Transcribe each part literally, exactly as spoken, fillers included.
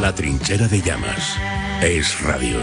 la trinchera de llamas. Es Radio.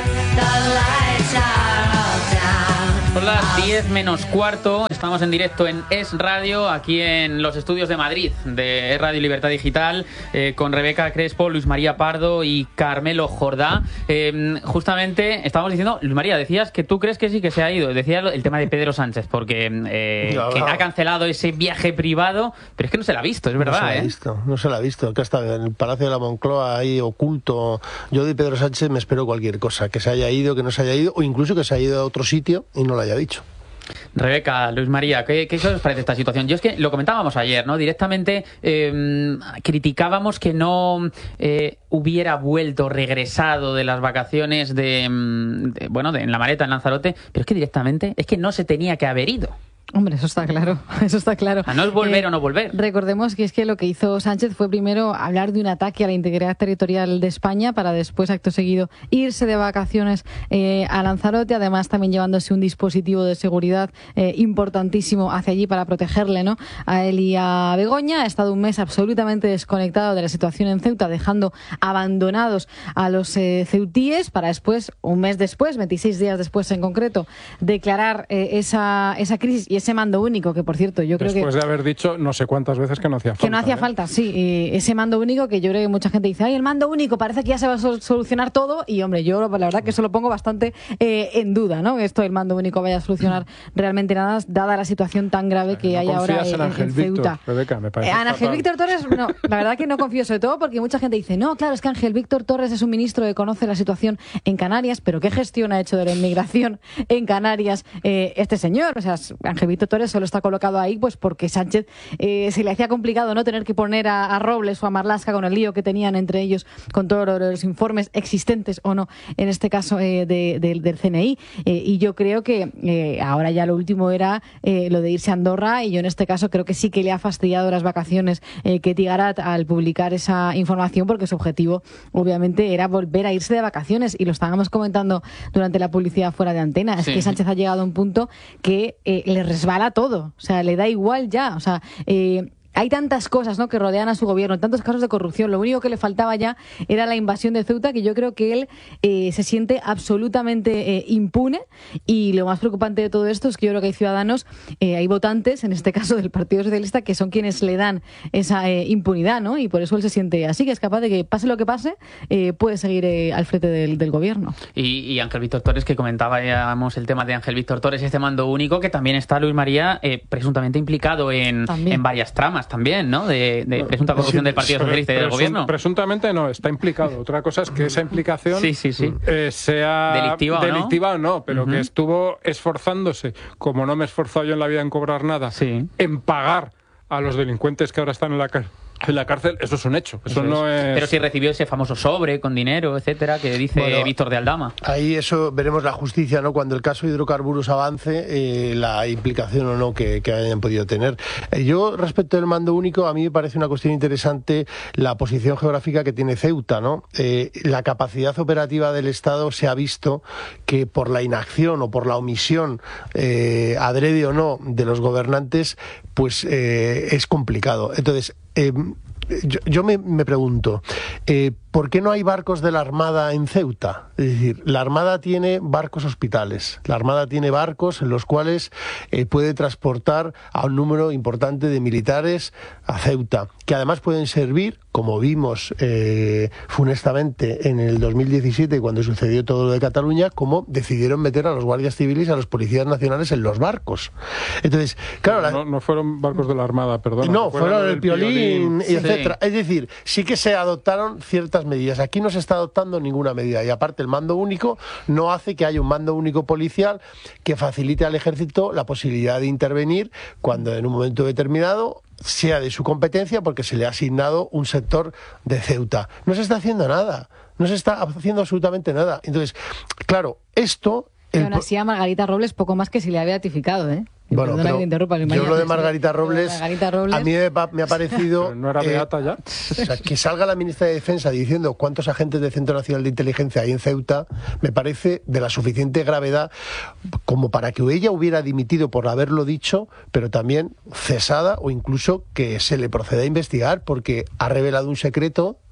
Son las diez menos cuarto, estamos en directo en Es Radio, aquí en los estudios de Madrid, de Es Radio Libertad Digital, eh, con Rebeca Crespo, Luis María Pardo y Carmelo Jordá. Eh, justamente, estábamos diciendo, Luis María, decías que tú crees que sí que se ha ido, decía el tema de Pedro Sánchez, porque eh, no, no. que ha cancelado ese viaje privado, pero es que no se la ha visto, es verdad, no se la ¿eh? ha visto, no se la ha visto, que está en el Palacio de la Moncloa ahí oculto. Yo de Pedro Sánchez me espero cualquier cosa, que se haya ido, que no se haya ido, o incluso que se haya ido a otro sitio y no lo haya dicho. Rebeca, Luis María, ¿qué, qué os parece esta situación? Yo es que lo comentábamos ayer, ¿no? Directamente eh, criticábamos que no eh, hubiera vuelto, regresado de las vacaciones de, de bueno, de, en la maleta en Lanzarote, pero es que directamente es que no se tenía que haber ido. Hombre, eso está claro, eso está claro. A no es volver eh, o no volver. Recordemos que es que lo que hizo Sánchez fue primero hablar de un ataque a la integridad territorial de España para después, acto seguido, irse de vacaciones eh, a Lanzarote, además también llevándose un dispositivo de seguridad eh, importantísimo hacia allí para protegerle, ¿no?, a él y a Begoña. Ha estado un mes absolutamente desconectado de la situación en Ceuta, dejando abandonados a los eh, ceutíes para después, un mes después, veintiséis días después en concreto, declarar eh, esa, esa crisis y ese mando único, que por cierto yo creo Después que... Después de haber dicho no sé cuántas veces que no hacía falta. Que no hacía ¿eh? falta, sí. Eh, ese mando único que yo creo que mucha gente dice, ay, el mando único, parece que ya se va a sol- solucionar todo. Y hombre, yo la verdad que eso lo pongo bastante eh, en duda, ¿no? Esto del mando único vaya a solucionar realmente nada, dada la situación tan grave que no hay ahora en, en, Ángel en Víctor, Ceuta. Rebeca, me parece Eh, Ángel Víctor Torres, no, la verdad que no confío, sobre todo porque mucha gente dice, no, claro, es que Ángel Víctor Torres es un ministro que conoce la situación en Canarias, pero ¿qué gestión ha hecho de la inmigración en Canarias eh, este señor? O sea, Ángel Víctor Torres solo está colocado ahí pues porque Sánchez eh, se le hacía complicado no tener que poner a, a Robles o a Marlaska con el lío que tenían entre ellos con todos los informes existentes o no, en este caso eh, de, de, del C N I. Eh, y yo creo que eh, ahora ya lo último era eh, lo de irse a Andorra, y yo en este caso creo que sí que le ha fastidiado las vacaciones eh, Ketty Garat al publicar esa información, porque su objetivo obviamente era volver a irse de vacaciones, y lo estábamos comentando durante la publicidad fuera de antena. Es sí. que Sánchez ha llegado a un punto que eh, le resbala todo, o sea, le da igual ya, o sea, eh, hay tantas cosas, ¿no?, que rodean a su gobierno, tantos casos de corrupción. Lo único que le faltaba ya era la invasión de Ceuta, que yo creo que él eh, se siente absolutamente eh, impune. Y lo más preocupante de todo esto es que yo creo que hay ciudadanos, eh, hay votantes, en este caso del Partido Socialista, que son quienes le dan esa eh, impunidad, ¿no? Y por eso él se siente así, que es capaz de que pase lo que pase, eh, puede seguir eh, al frente del, del gobierno. Y, y Ángel Víctor Torres, que comentábamos el tema de Ángel Víctor Torres, este mando único, que también está, Luis María, eh, presuntamente implicado en, en varias tramas también, ¿no? De, de presunta corrupción del Partido Socialista y del gobierno. Presuntamente no, está implicado. Otra cosa es que esa implicación sí, sí, sí. Eh, sea delictiva, delictiva o no, o no pero uh-huh. que estuvo esforzándose, como no me he esforzado yo en la vida en cobrar nada, sí. en pagar a los delincuentes que ahora están en la cárcel. En la cárcel, eso es un hecho. Eso, eso no es... es... Pero si recibió ese famoso sobre con dinero, etcétera, que dice bueno, Víctor de Aldama. Ahí eso veremos la justicia, ¿no? Cuando el caso de hidrocarburos avance, eh, la implicación o no que, que hayan podido tener. Eh, yo, respecto del mando único, a mí me parece una cuestión interesante la posición geográfica que tiene Ceuta, ¿no? Eh, la capacidad operativa del Estado se ha visto que por la inacción o por la omisión, eh, adrede o no, de los gobernantes, pues eh, es complicado. Entonces, Eh, yo, yo me, me pregunto, eh, ¿por qué no hay barcos de la Armada en Ceuta? Es decir, la Armada tiene barcos hospitales, la Armada tiene barcos en los cuales eh, puede transportar a un número importante de militares a Ceuta, que además pueden servir, como vimos eh, funestamente en el dos mil diecisiete cuando sucedió todo lo de Cataluña, como decidieron meter a los guardias civiles y a los policías nacionales en los barcos. Entonces, claro... No, la... no, no fueron barcos de la Armada, perdón. No, fueron el Piolín, y sí. etcétera. Es decir, sí que se adoptaron ciertas medidas. Aquí no se está adoptando ninguna medida, y aparte el mando único no hace que haya un mando único policial que facilite al ejército la posibilidad de intervenir cuando en un momento determinado sea de su competencia, porque se le ha asignado un sector de Ceuta. No se está haciendo nada, no se está haciendo absolutamente nada. Entonces, claro, esto... Pero aún así a Margarita Robles poco más que si le ha beatificado, ¿eh? Bueno, pero yo lo de Margarita Robles, Margarita Robles... a mí me, me ha parecido... ¿Pero no era beata eh, ya? O sea, que salga la ministra de Defensa diciendo cuántos agentes del Centro Nacional de Inteligencia hay en Ceuta, me parece de la suficiente gravedad como para que ella hubiera dimitido por haberlo dicho, pero también cesada, o incluso que se le proceda a investigar porque ha revelado un secreto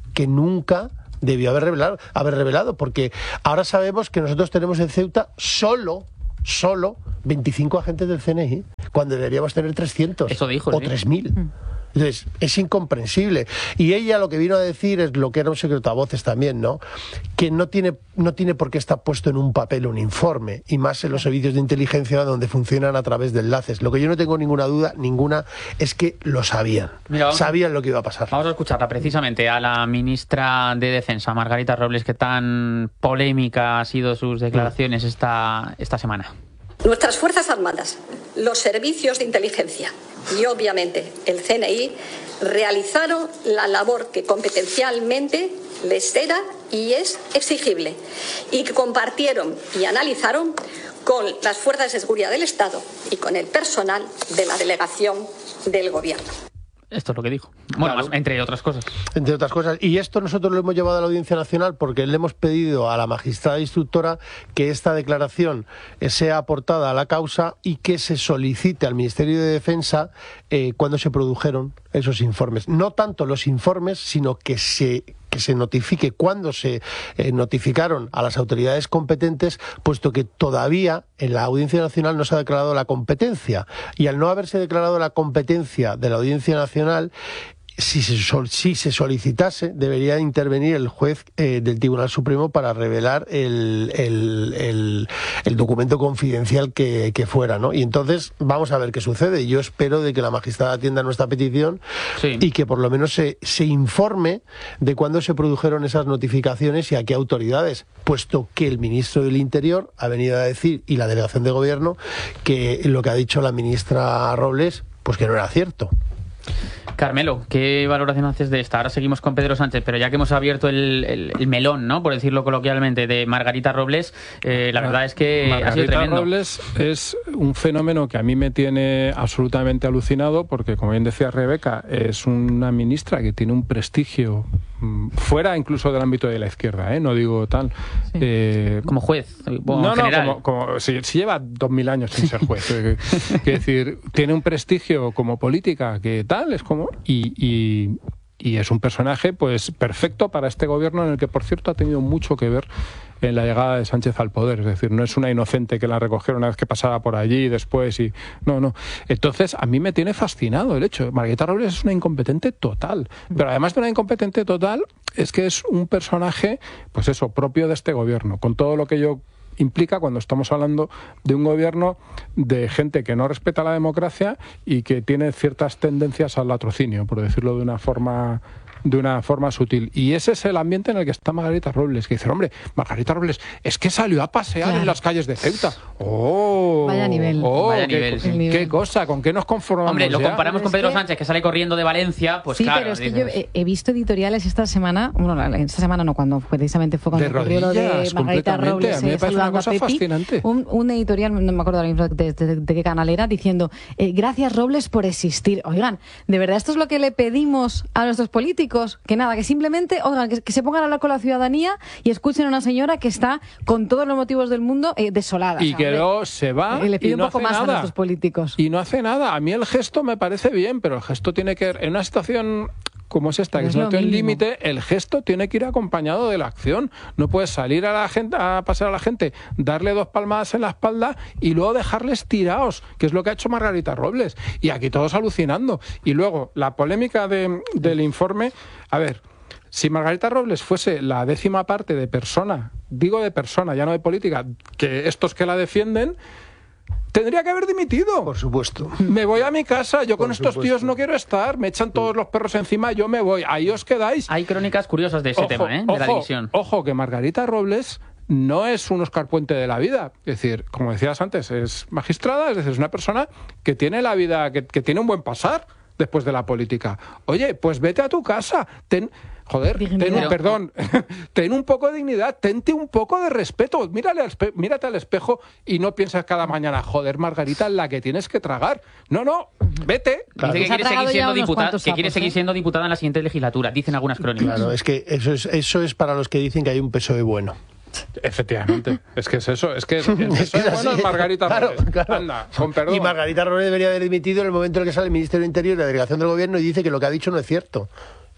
que nunca debió haber revelado, haber revelado, porque ahora sabemos que nosotros tenemos en Ceuta solo, solo veinticinco agentes del C N I, cuando deberíamos tener trescientos. Eso dijo, o sí. tres mil. Mm. Entonces, es incomprensible. Y ella lo que vino a decir es lo que era un secreto a voces también, ¿no? Que no tiene, no tiene por qué estar puesto en un papel un informe, y más en los servicios de inteligencia donde funcionan a través de enlaces. Lo que yo no tengo ninguna duda, ninguna, es que lo sabían. Mira, vamos, sabían lo que iba a pasar. Vamos a escucharla precisamente a la ministra de Defensa, Margarita Robles, que tan polémica han sido sus declaraciones esta, esta semana. Nuestras Fuerzas Armadas, los servicios de inteligencia y, obviamente, el C N I realizaron la labor que competencialmente les era y es exigible, y que compartieron y analizaron con las fuerzas de seguridad del Estado y con el personal de la delegación del Gobierno. Esto es lo que dijo. Bueno, Claro. más, entre otras cosas. Entre otras cosas. Y esto nosotros lo hemos llevado a la Audiencia Nacional porque le hemos pedido a la magistrada instructora que esta declaración sea aportada a la causa y que se solicite al Ministerio de Defensa eh, cuando se produjeron esos informes. No tanto los informes, sino que se... que se notifique cuando se eh, notificaron a las autoridades competentes, puesto que todavía en la Audiencia Nacional no se ha declarado la competencia. Y al no haberse declarado la competencia de la Audiencia Nacional, si se, sol, si se solicitase, debería intervenir el juez eh, del Tribunal Supremo para revelar el, el, el, el documento confidencial que, que fuera, ¿no? Y entonces vamos a ver qué sucede. Yo espero de que la magistrada atienda nuestra petición, sí, y que por lo menos se, se informe de cuándo se produjeron esas notificaciones y a qué autoridades, puesto que el ministro del Interior ha venido a decir, y la delegación de gobierno, que lo que ha dicho la ministra Robles, pues que no era cierto. Carmelo, ¿qué valoración haces de esta? Ahora seguimos con Pedro Sánchez, pero ya que hemos abierto el, el, el melón, ¿no?, por decirlo coloquialmente, de Margarita Robles, eh, la verdad es que Margarita ha sido tremendo. Robles es un fenómeno que a mí me tiene absolutamente alucinado porque, como bien decía Rebeca, es una ministra que tiene un prestigio fuera incluso del ámbito de la izquierda, ¿eh? No digo tal. Sí. Eh, como juez, bueno, no, en no, general. como, como si, si lleva dos mil años sin ser juez. eh, Quiero decir, tiene un prestigio como política que tal, es como... Y, y, y es un personaje pues perfecto para este gobierno, en el que, por cierto, ha tenido mucho que ver en la llegada de Sánchez al poder. Es decir, no es una inocente que la recogieron una vez que pasaba por allí y después y... No, no. Entonces, a mí me tiene fascinado el hecho. Margarita Robles es una incompetente total. Pero además de una incompetente total, es que es un personaje, pues eso, propio de este gobierno, con todo lo que yo implica cuando estamos hablando de un gobierno de gente que no respeta la democracia y que tiene ciertas tendencias al latrocinio, por decirlo de una forma... de una forma sutil. Y ese es el ambiente en el que está Margarita Robles, que dice, hombre, Margarita Robles, es que salió a pasear claro. en las calles de Ceuta. ¡Oh! Vaya nivel. Oh, Vaya qué, nivel, sí. ¿Qué cosa? ¿Con qué nos conformamos? Hombre, lo ya? comparamos con Pedro es que... Sánchez, que sale corriendo de Valencia, pues sí, claro. pero es que dices... yo he, he visto editoriales esta semana, bueno, esta semana no, cuando precisamente fue cuando ocurrió lo de Margarita Robles a mí me eh, parece una saludando cosa a Pepi, fascinante. un, un editorial, no me acuerdo ahora mismo de, de, de, de qué canal era, diciendo, eh, gracias Robles por existir. Oigan, ¿de verdad esto es lo que le pedimos a nuestros políticos? Que nada, que simplemente oigan, que, que se pongan a hablar con la ciudadanía y escuchen a una señora que está con todos los motivos del mundo eh, desolada. Y o sea, que le, luego se va le pide y no un poco hace más nada. a nuestros políticos. Y no hace nada. A mí el gesto me parece bien, pero el gesto tiene que... En una situación como es esta, pero que es no tiene límite, el gesto tiene que ir acompañado de la acción. No puedes salir a la gente, a pasar a la gente, darle dos palmadas en la espalda y luego dejarles tirados, que es lo que ha hecho Margarita Robles. Y aquí todos alucinando. Y luego, la polémica de, del informe... A ver... Si Margarita Robles fuese la décima parte de persona, digo de persona, ya no de política, que estos que la defienden, tendría que haber dimitido. Por supuesto. Me voy a mi casa, yo Por con estos supuesto. tíos no quiero estar, me echan todos los perros encima, yo me voy, ahí os quedáis. Hay crónicas curiosas de ese ojo, tema, ¿eh? De ojo, la división. Ojo, que Margarita Robles no es un Óscar Puente de la vida. Es decir, como decías antes, es magistrada, es decir, es una persona que tiene la vida, que, que tiene un buen pasar después de la política. Oye, pues vete a tu casa, ten... Joder, ten un, perdón, ten un poco de dignidad, tente un poco de respeto. Mírale al espe- mírate al espejo y no piensas cada mañana, joder, Margarita, la que tienes que tragar. No, no, vete. Claro. Dice que quiere, seguir siendo, diputada, que quiere seguir siendo diputada en la siguiente legislatura, dicen algunas crónicas. Claro, es que eso es, eso es para los que dicen que hay un P S O E bueno. Efectivamente, es que es eso, es que es, es, es, que es bueno, es Margarita claro, Robles. claro. Anda, con perdón. Y Margarita Robles debería haber dimitido en el momento en el que sale el Ministerio del Interior y la delegación del gobierno y dice que lo que ha dicho no es cierto.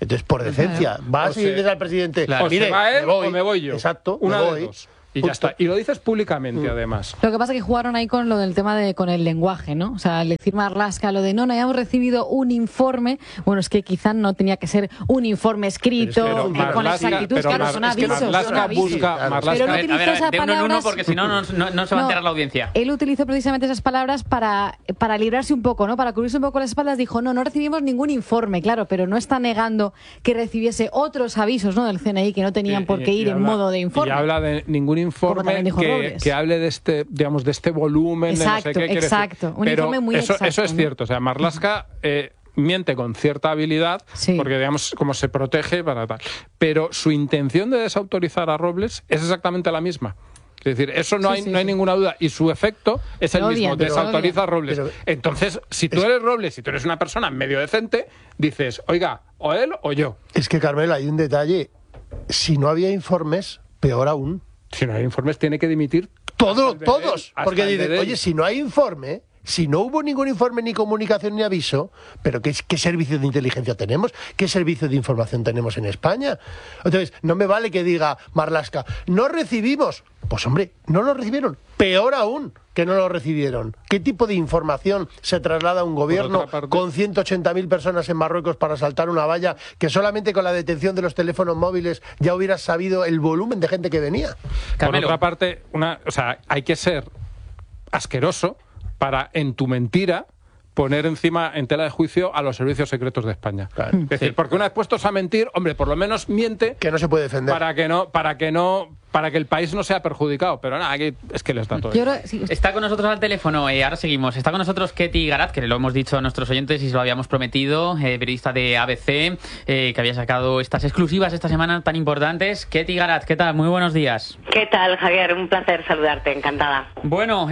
Entonces, por decencia, Claro. vas O y se- dices al presidente, Claro. mire, o se va él me voy. o me voy yo. Exacto, Una me de voy. dos. Y ya está. Y lo dices públicamente, además. Lo que pasa es que jugaron ahí con lo del tema de con el lenguaje, ¿no? O sea, al decir Marlaska lo de no, no hayamos recibido un informe, bueno, es que quizás no tenía que ser un informe escrito Pero eh, con Marlaska- exactitud, pero claro, Mar- son es que avisos, son Marlaska avisos. busca- Claro. Marlaska- Pero él A ver, utilizó a ver, esas de uno en uno palabras- porque si no, no, no, no se va a No. enterar la audiencia. Él utilizó precisamente esas palabras para, para librarse un poco, ¿no? Para cubrirse un poco las espaldas. Dijo, no, no recibimos ningún informe, claro, pero no está negando que recibiese otros avisos, ¿no? Del C N I que no tenían Y- por qué y ir en habla- modo de informe. Y habla de ningún informe también dijo que, Robles. que hable de este, digamos, de este volumen, de no Exacto, sé qué. quiere decir. exacto. Un Pero informe muy eso, exacto, eso es ¿no? cierto. O sea, Marlaska eh, miente con cierta habilidad, Sí. porque, digamos, como se protege para tal. Pero su intención de desautorizar a Robles es exactamente la misma. Es decir, eso no, Sí, hay, sí, no hay sí. ninguna duda. Y su efecto es Se el mismo. odian, pero- Desautoriza a Robles. pero- Entonces, si tú eres Robles, si tú eres una persona medio decente, dices, oiga, o él o yo. Es que, Carmelo, hay un detalle. Si no había informes, peor aún. Si no hay informes, tiene que dimitir. Todo, Hasta el de todos. él, hasta Porque el de dicen, él. oye, si no hay informe, si no hubo ningún informe, ni comunicación, ni aviso, ¿pero qué, qué servicio de inteligencia tenemos? ¿Qué servicio de información tenemos en España? Entonces, no me vale que diga Marlaska, no recibimos. Pues hombre, no lo recibieron. Peor aún que no lo recibieron. ¿Qué tipo de información se traslada a un gobierno otra parte- con ciento ochenta mil personas en Marruecos para saltar una valla que solamente con la detención de los teléfonos móviles ya hubieras sabido el volumen de gente que venía? Carmelo. Por otra parte, una, o sea, hay que ser asqueroso para, en tu mentira, poner encima en tela de juicio a los servicios secretos de España. Claro. Es decir, Sí. porque una vez puestos a mentir, hombre, por lo menos miente Que no se puede defender. para que no, para que no, para que el país no sea perjudicado. Pero nada, aquí es que les da todo. Yo creo- sí, Está con nosotros al teléfono, eh, ahora seguimos. Está con nosotros Ketty Garat, que lo hemos dicho a nuestros oyentes y se lo habíamos prometido, eh, periodista de A B C, eh, que había sacado estas exclusivas esta semana tan importantes. Ketty Garat, ¿qué tal? Muy buenos días. ¿Qué tal, Javier? Un placer saludarte, encantada. Bueno,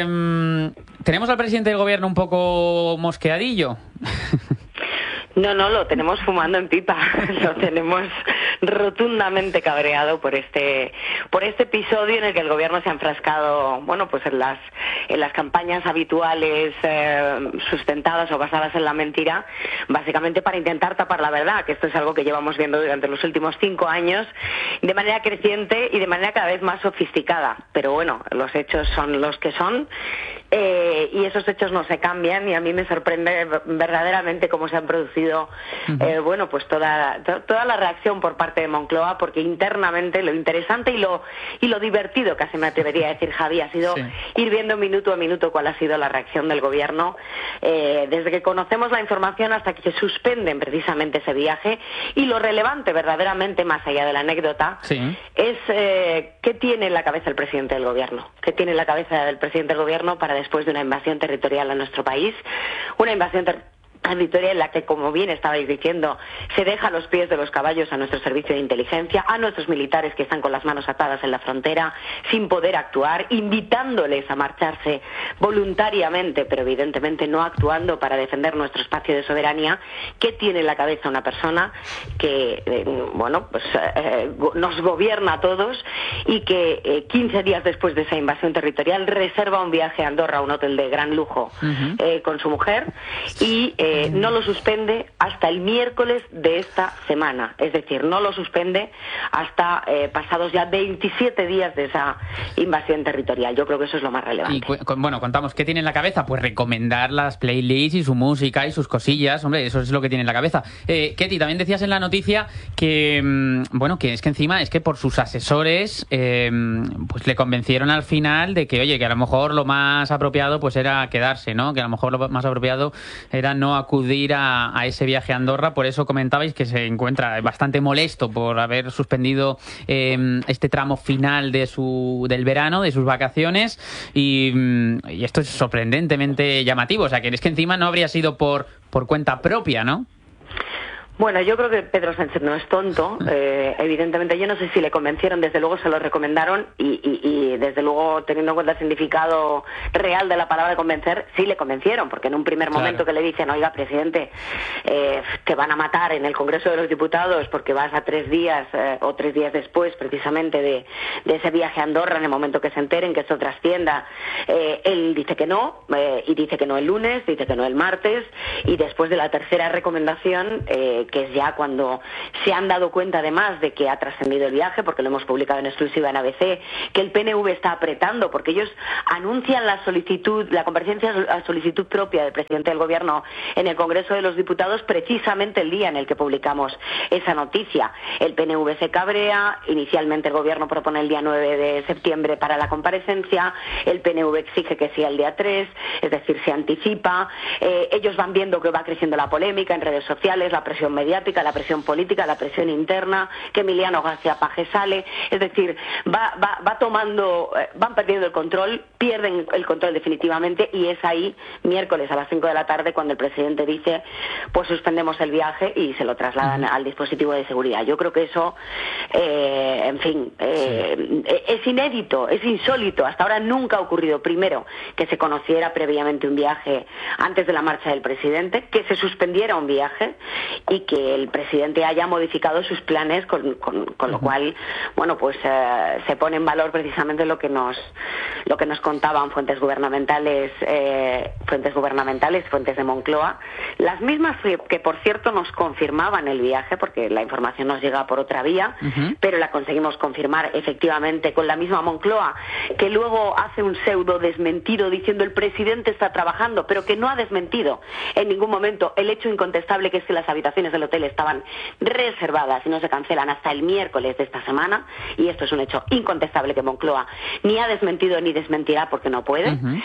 eh, tenemos al presidente del gobierno un poco mosqueadillo. No, no, lo tenemos fumando en pipa, lo tenemos rotundamente cabreado por este por este episodio en el que el gobierno se ha enfrascado, bueno, pues en las en las campañas habituales eh, sustentadas o basadas en la mentira, básicamente para intentar tapar la verdad, que esto es algo que llevamos viendo durante los últimos cinco años de manera creciente y de manera cada vez más sofisticada. Pero bueno, los hechos son los que son. Eh, y esos hechos no se cambian y a mí me sorprende verdaderamente cómo se han producido eh, bueno, pues toda, to- toda la reacción por parte de Moncloa, porque internamente lo interesante y lo y lo divertido, casi me atrevería a decir, Javi, ha sido Sí. ir viendo minuto a minuto cuál ha sido la reacción del gobierno eh, desde que conocemos la información hasta que se suspenden precisamente ese viaje. Y lo relevante verdaderamente, más allá de la anécdota, Sí. es eh, qué tiene en la cabeza el presidente del gobierno, qué tiene en la cabeza del presidente del gobierno para después de una invasión territorial a nuestro país, una invasión ter- territorial en la que, como bien estabais diciendo, se deja a los pies de los caballos a nuestro servicio de inteligencia, a nuestros militares que están con las manos atadas en la frontera, sin poder actuar, invitándoles a marcharse voluntariamente, pero evidentemente no actuando para defender nuestro espacio de soberanía. ¿Qué tiene en la cabeza una persona que, eh, bueno, pues eh, go- nos gobierna a todos y que eh, quince días después de esa invasión territorial reserva un viaje a Andorra, a un hotel de gran lujo, Ujú. eh, con su mujer y eh, no lo suspende hasta el miércoles de esta semana? Es decir, no lo suspende hasta eh, pasados ya veintisiete días de esa invasión territorial. Yo creo que eso es lo más relevante. Y cu- con- bueno, contamos, ¿qué tiene en la cabeza? Pues recomendar las playlists y su música y sus cosillas, hombre, eso es lo que tiene en la cabeza. Eh, Ketty, también decías en la noticia que, mm, bueno, que es que encima es que por sus asesores, eh, pues le convencieron al final de que, oye, que a lo mejor lo más apropiado pues era quedarse, ¿no? Que a lo mejor lo más apropiado era no acudir a, a ese viaje a Andorra. Por eso comentabais que se encuentra bastante molesto por haber suspendido eh, este tramo final de su del verano, de sus vacaciones, y, mm, y esto es sorprendentemente llamativo. O sea, que es que encima no habría sido por, por cuenta propia, ¿no? Bueno, yo creo que Pedro Sánchez no es tonto, eh, evidentemente. Yo no sé si le convencieron, desde luego se lo recomendaron y, y, y desde luego, teniendo en cuenta el significado real de la palabra convencer, sí le convencieron, porque en un primer Claro. momento que le dicen, oiga, presidente, eh, te van a matar en el Congreso de los Diputados porque vas a tres días eh, o tres días después precisamente de, de ese viaje a Andorra, en el momento que se enteren, que esto trascienda, eh, él dice que no, eh, y dice que no el lunes, dice que no el martes, y después de la tercera recomendación, eh, eh, que es ya cuando se han dado cuenta además de que ha trascendido el viaje, porque lo hemos publicado en exclusiva en A B C, que el P N V está apretando, porque ellos anuncian la solicitud, la comparecencia a solicitud propia del presidente del Gobierno en el Congreso de los Diputados precisamente el día en el que publicamos esa noticia. El P N V se cabrea, inicialmente el Gobierno propone el día nueve de septiembre para la comparecencia, el P N V exige que sea el día tres, es decir, se anticipa, eh, ellos van viendo que va creciendo la polémica en redes sociales, la presión mediática, la presión política, la presión interna, que Emiliano García Paje sale, es decir, va, va, va tomando, eh, van perdiendo el control, pierden el control definitivamente y es ahí, miércoles a las cinco de la tarde, cuando el presidente dice, pues suspendemos el viaje y se lo trasladan al dispositivo de seguridad. Yo creo que eso, eh, en fin, eh, sí. es inédito, es insólito, hasta ahora nunca ha ocurrido, primero, que se conociera previamente un viaje antes de la marcha del presidente, que se suspendiera un viaje y que el presidente haya modificado sus planes, con, con, con lo cual, bueno, pues eh, se pone en valor precisamente lo que nos lo que nos contaban fuentes gubernamentales, eh, fuentes gubernamentales, fuentes de Moncloa, las mismas que, que por cierto nos confirmaban el viaje, porque la información nos llega por otra vía, uh-huh. pero la conseguimos confirmar efectivamente con la misma Moncloa, que luego hace un pseudo desmentido diciendo el presidente está trabajando, pero que no ha desmentido en ningún momento el hecho incontestable que es que las habitaciones del hotel estaban reservadas y no se cancelan hasta el miércoles de esta semana, y esto es un hecho incontestable que Moncloa ni ha desmentido ni desmentirá porque no puede. Uh-huh.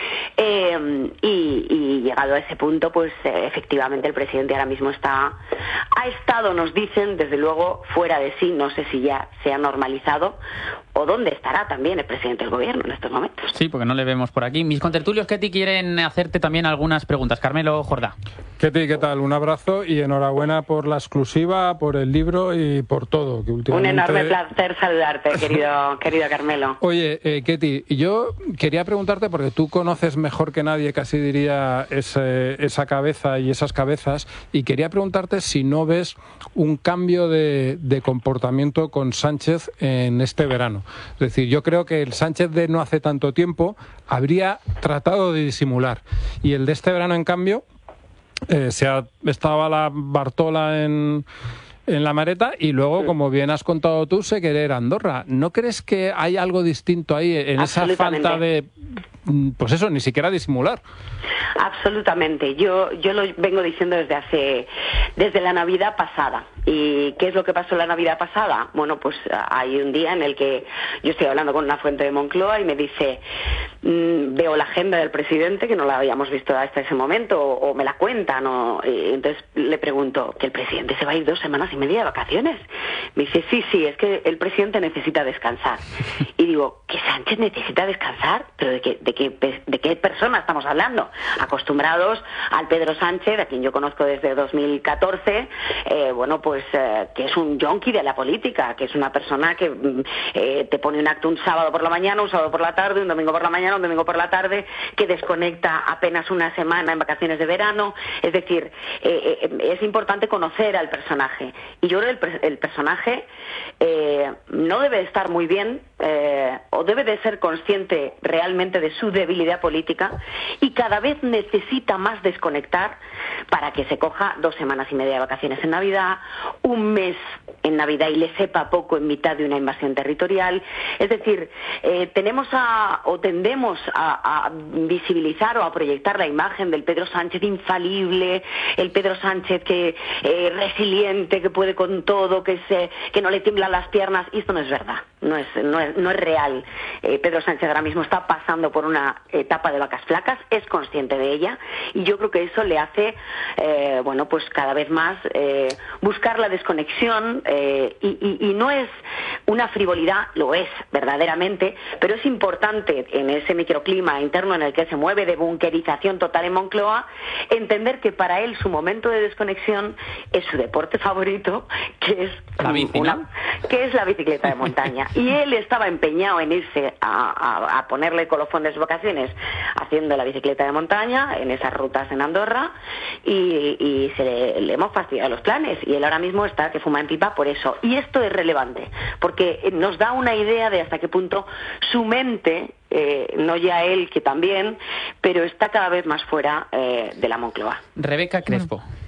eh, y, y llegado a ese punto, pues eh, efectivamente el presidente ahora mismo está, ha estado, nos dicen, desde luego fuera de sí, no sé si ya se ha normalizado o dónde estará también el presidente del Gobierno en estos momentos. Sí, porque no le vemos por aquí. Mis contertulios, Ketty, quieren hacerte también algunas preguntas. Carmelo Jordá. Ketty, ¿qué tal? Un abrazo y enhorabuena por la exclusiva, por el libro y por todo. Que últimamente... Un enorme placer saludarte, querido, querido Carmelo. Oye, eh, Ketty, yo quería preguntarte, porque tú conoces mejor que nadie, casi diría, ese, esa cabeza y esas cabezas, y quería preguntarte si no ves un cambio de, de comportamiento con Sánchez en este verano. Es decir, yo creo que el Sánchez de no hace tanto tiempo habría tratado de disimular, y el de este verano, en cambio, eh, se ha, estaba la Bartola en, en la maleta y luego, como bien has contado tú, se quiere ir a Andorra. ¿No crees que hay algo distinto ahí en esa falta de, pues eso, ni siquiera disimular? Absolutamente. Yo yo lo vengo diciendo desde hace desde la Navidad pasada. ¿Y qué es lo que pasó la Navidad pasada? Bueno, pues hay un día en el que yo estoy hablando con una fuente de Moncloa y me dice, mmm, veo la agenda del presidente, que no la habíamos visto hasta ese momento, o, o me la cuentan, o, y entonces le pregunto, ¿que el presidente se va a ir dos semanas y media de vacaciones? Me dice, sí, sí, es que el presidente necesita descansar. Y digo, ¿que Sánchez necesita descansar? ¿Pero de qué, de qué, de qué persona estamos hablando? Acostumbrados al Pedro Sánchez, a quien yo conozco desde dos mil catorce, eh, bueno, pues eh, que es un yonki de la política, que es una persona que eh, te pone un acto un sábado por la mañana, un sábado por la tarde, un domingo por la mañana, un domingo por la tarde, que desconecta apenas una semana en vacaciones de verano. Es decir, eh, eh, es importante conocer al personaje. Y yo creo que el, el personaje eh, no debe estar muy bien, eh, o debe de ser consciente realmente de su debilidad política, y cada vez necesita más desconectar para que se coja dos semanas y media de vacaciones en Navidad, un mes en Navidad y le sepa poco en mitad de una invasión territorial. Es decir, eh, tenemos a, o tendemos a, a visibilizar o a proyectar la imagen del Pedro Sánchez infalible, el Pedro Sánchez que eh, resiliente, que puede con todo, que se, que no le tiemblan las piernas, y esto no es verdad, no es, no es, no es real. Eh, Pedro Sánchez ahora mismo está pasando por una etapa de vacas flacas, es consciente de ella, y yo creo que eso le hace, eh, bueno, pues cada vez más eh, buscar la desconexión, eh, y, y, y no es una frivolidad, lo es verdaderamente, pero es importante en ese microclima interno en el que se mueve de bunkerización total en Moncloa, entender que para él su momento de desconexión es su deporte favorito, que es la bici, una, ¿no? que es la bicicleta de montaña. Y él estaba empeñado en irse a, a, a ponerle el colofón de sus vacaciones haciendo la bicicleta de montaña en esas rutas en Andorra, y, y se le, le hemos fastidiado los planes, y él ahora mismo está que fuma en pipa por eso. Y esto es relevante porque nos da una idea de hasta qué punto su mente, eh, no ya él, que también, pero está cada vez más fuera eh, de la Moncloa. Rebeca Crespo.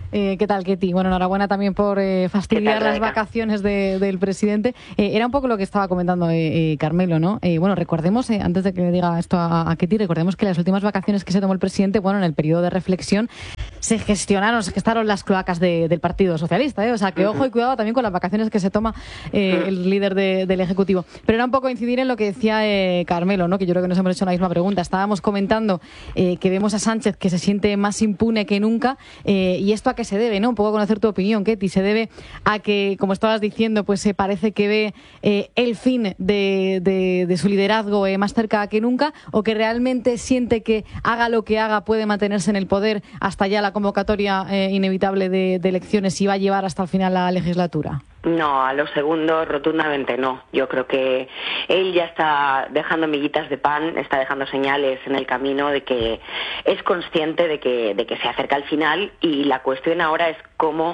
Eh, ¿Qué tal, Ketty? Bueno, enhorabuena también por eh, fastidiar las vacaciones de, del presidente. Eh, era un poco lo que estaba comentando eh, eh, Carmelo, ¿no? Eh, bueno, recordemos, eh, antes de que le diga esto a, a Ketty, recordemos que las últimas vacaciones que se tomó el presidente, bueno, en el periodo de reflexión, se gestionaron, se gestaron las cloacas de, del Partido Socialista, ¿eh? O sea, que ojo y cuidado también con las vacaciones que se toma eh, el líder de, del Ejecutivo. Pero era un poco incidir en lo que decía eh, Carmelo, ¿no? Que yo creo que nos hemos hecho la misma pregunta. Estábamos comentando eh, que vemos a Sánchez que se siente más impune que nunca, eh, y esto a qué se debe, ¿no? Un poco conocer tu opinión, Ketty. ¿Se debe a que, como estabas diciendo, pues se eh, parece que ve eh, el fin de, de, de su liderazgo eh, más cerca que nunca, o que realmente siente que haga lo que haga puede mantenerse en el poder hasta ya la convocatoria eh, inevitable de, de elecciones y va a llevar hasta el final la legislatura? No, a lo segundo rotundamente no. Yo creo que él ya está dejando miguitas de pan, está dejando señales en el camino de que es consciente de que, de que se acerca al final, y la cuestión ahora es cómo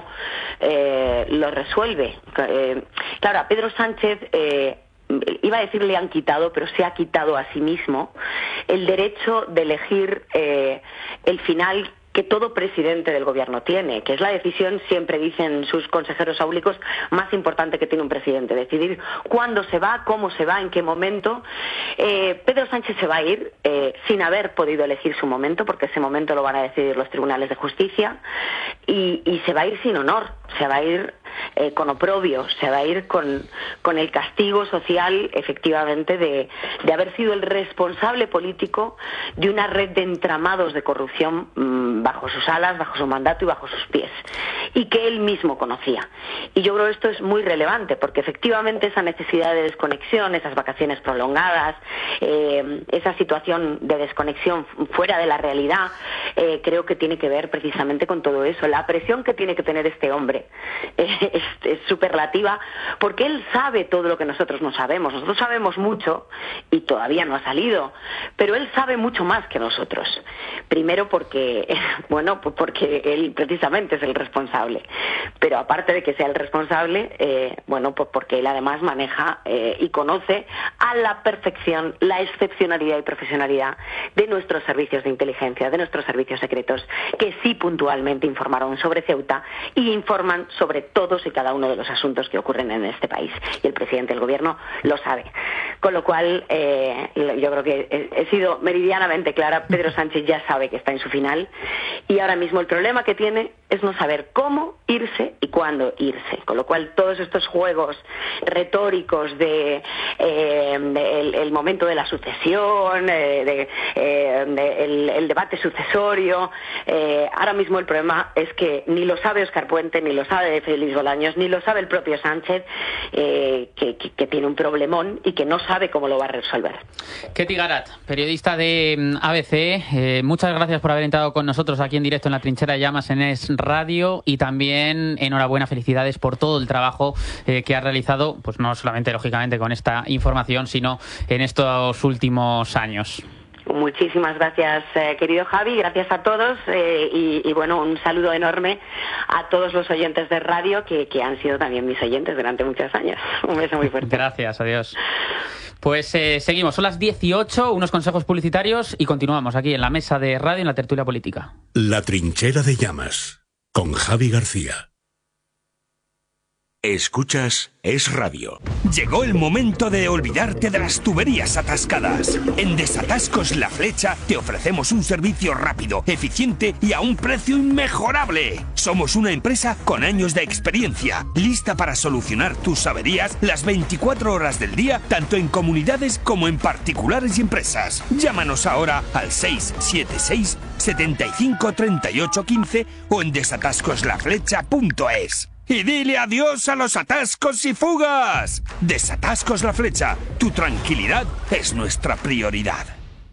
eh, lo resuelve. Eh, claro, a Pedro Sánchez... Eh, iba a decir le han quitado, pero se ha quitado a sí mismo el derecho de elegir eh, el final que todo presidente del gobierno tiene, que es la decisión, siempre dicen sus consejeros áulicos, más importante que tiene un presidente: decidir cuándo se va, cómo se va, en qué momento. Eh, Pedro Sánchez se va a ir eh, sin haber podido elegir su momento, porque ese momento lo van a decidir los tribunales de justicia, y, y se va a ir sin honor, se va a ir eh, con oprobio, se va a ir con, con el castigo social, efectivamente, de, de haber sido el responsable político de una red de entramados de corrupción mmm, bajo sus alas, bajo su mandato y bajo sus pies, y que él mismo conocía. Y yo creo que esto es muy relevante, porque efectivamente esa necesidad de desconexión, esas vacaciones prolongadas, eh, esa situación de desconexión fuera de la realidad, eh, creo que tiene que ver precisamente con todo eso. La presión que tiene que tener este hombre eh, es, es superlativa, porque él sabe todo lo que nosotros no sabemos. Nosotros sabemos mucho y todavía no ha salido, pero él sabe mucho más que nosotros. Primero porque, bueno, pues porque él precisamente es el responsable, pero aparte de que sea el responsable, eh, bueno, pues porque él además maneja eh, y conoce a la perfección la excepcionalidad y profesionalidad de nuestros servicios de inteligencia, de nuestros servicios secretos, que sí puntualmente informaron sobre Ceuta y informan sobre todos y cada uno de los asuntos que ocurren en este país, y el presidente del gobierno lo sabe. Con lo cual, eh, yo creo que he, he sido meridianamente clara. Pedro Sánchez ya sabe que está en su final, y ahora mismo el problema que tiene es no saber cómo irse y cuándo irse. Con lo cual, todos estos juegos retóricos de, eh, de el, el momento de la sucesión, eh, de, eh, de el, el debate sucesorio, eh, ahora mismo el problema es que ni lo sabe Óscar Puente, ni lo sabe Félix Bolaños, ni lo sabe el propio Sánchez, eh, que, que, que tiene un problemón y que no sabe cómo lo va a resolver. Ketty Garat, periodista de A B C, eh, muchas gracias por haber entrado con nosotros aquí en directo en La Trinchera de Llamas en Es Radio, y también enhorabuena, felicidades por todo el trabajo eh, que ha realizado, pues no solamente lógicamente con esta información, sino en estos últimos años. Muchísimas gracias, eh, querido Javi, gracias a todos, eh, y, y bueno, un saludo enorme a todos los oyentes de radio que, que han sido también mis oyentes durante muchos años. Un beso muy fuerte. Gracias, adiós. Pues eh, seguimos, son las dieciocho, unos consejos publicitarios y continuamos aquí en la mesa de radio en la tertulia política. La Trinchera de Llamas, con Javi García. Escuchas Es Radio. Llegó el momento de olvidarte de las tuberías atascadas. En Desatascos La Flecha te ofrecemos un servicio rápido, eficiente y a un precio inmejorable. Somos una empresa con años de experiencia, lista para solucionar tus averías las veinticuatro horas del día, tanto en comunidades como en particulares y empresas. Llámanos ahora al seis siete seis, setenta y cinco, treinta y ocho, quince o en desatascos la flecha punto es. Y dile adiós a los atascos y fugas. Desatascos La Flecha. Tu tranquilidad es nuestra prioridad.